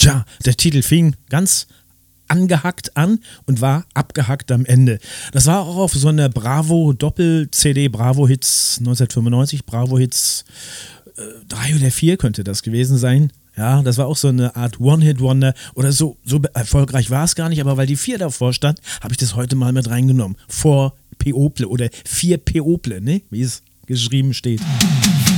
Tja, der Titel fing ganz angehackt an und war abgehackt am Ende. Das war auch auf so einer Bravo-Doppel-CD, Bravo-Hits 1995, Bravo-Hits 3 oder 4 könnte das gewesen sein. Ja, das war auch so eine Art One-Hit-Wonder oder so erfolgreich war es gar nicht, aber weil die 4 davor stand, habe ich das heute mal mit reingenommen. 4 People oder 4 People, ne? Wie es geschrieben steht.